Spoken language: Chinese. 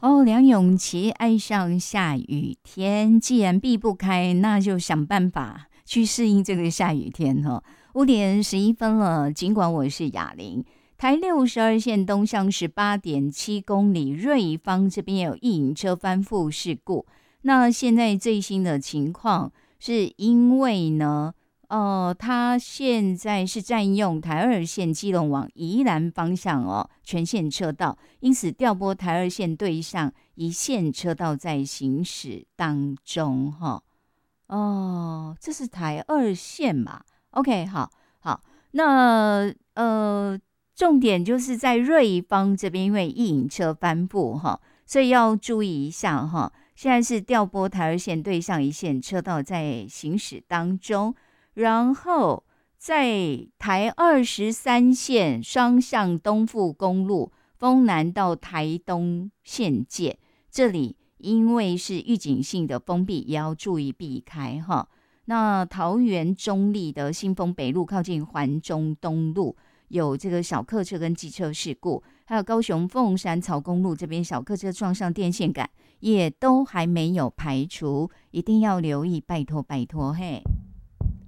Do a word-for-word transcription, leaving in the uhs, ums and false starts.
哦，梁咏琪爱上下雨天，既然避不开，那就想办法去适应这个下雨天哈。五点十一分了，尽管我是哑铃，台六十二线东向十八点七公里，瑞芳这边有一引车翻覆事故。那现在最新的情况是因为呢，呃，他现在是占用台二线基隆往宜兰方向哦，全线车道，因此调拨台二线对向一线车道在行驶当中哈。哦，这是台二线吧 ？OK， 好，好，那呃，重点就是在瑞芳这边，因为一引车翻覆哈，所以要注意一下哈。现在是调拨台二线对向一线车道在行驶当中。然后在台二十三线双向东富公路丰南到台东县界，这里因为是预警性的封闭，也要注意避开哈。那桃园中立的新丰北路靠近环中东路有这个小客车跟机车事故，还有高雄凤山草公路这边小客车撞上电线杆，也都还没有排除，一定要留意，拜托拜托嘿。